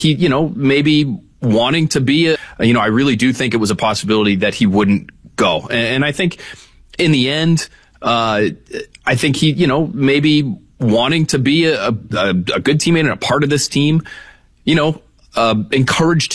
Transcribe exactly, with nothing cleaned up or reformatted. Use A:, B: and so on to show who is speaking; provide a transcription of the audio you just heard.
A: he, you know, maybe wanting to be a, you know, I really do think it was a possibility that he wouldn't go. And, and I think in the end, uh, I think he, you know, maybe wanting to be a, a, a good teammate and a part of this team, you know, uh, encouraged